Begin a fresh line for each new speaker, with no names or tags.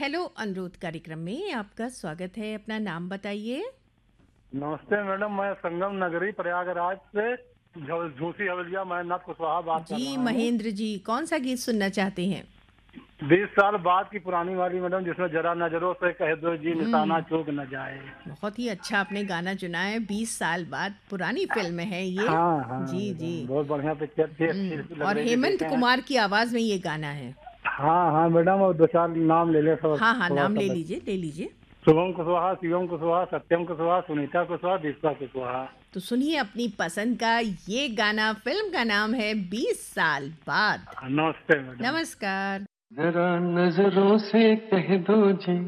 Hello अनुरोध कार्यक्रम में आपका स्वागत है। अपना नाम बताइए।
नमस्ते मैडम, मैं संगम नगरी प्रयागराज से झूसी हवेलिया महेंद्रनाथ कुशवाहा बात कर
जी
रहा हूँ।
महेंद्र जी, कौन सा गीत सुनना चाहते हैं?
20 साल बाद की पुरानी वाली मैडम, जिसमें जरा नजरों से कह दो जी निशाना
हम्म।
चूक न जाए।
बहुत ही अच्छा आपने गाना चुना है। 20 साल बाद पुरानी फिल्म है ये।
हाँ हाँ
जी जी।
मैडम, बहुत बढ़िया पिक्चर थी, अच्छी लग
और
रही थी,
हेमंत
देखे हैं।
कुमार की आवाज में ये गाना है।
हाँ हाँ मैडम, और 2 4 नाम ले ले सब,
हाँ हाँ,
थोड़ा
नाम
सा
ले
बच।
लीजिए ले लीजिए।
शुभम कुशवाहा, शिवम कुशवाहा, सत्यम कुशवाहा, सुनीता कुशवाहा, दीपिका कुशवाहा।
तो सुनिए अपनी पसंद का ये गाना। फिल्म का नाम है 20 साल बाद।
नमस्ते मैडम।
नमस्कार।
जरा नजरों से कह दो जी